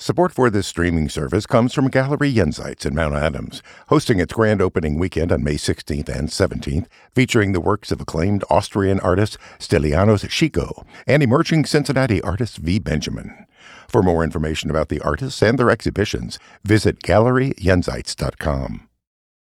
Support for this streaming service comes from Gallery Jenseits in Mount Adams, hosting its grand opening weekend on May 16th and 17th, featuring the works of acclaimed Austrian artist Stylianos Chico and emerging Cincinnati artist V. Benjamin. For more information about the artists and their exhibitions, visit GalleryJenseits.com.